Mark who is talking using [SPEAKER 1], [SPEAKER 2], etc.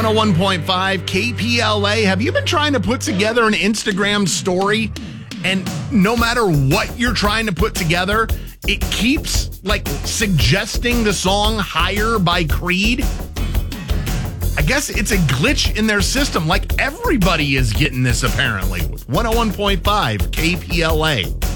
[SPEAKER 1] 101.5 KPLA. Have you been trying to put together an Instagram story? And no matter what you're trying to put together, it keeps suggesting the song Higher by Creed. I guess it's a glitch in their system. Everybody is getting this apparently with 101.5 KPLA.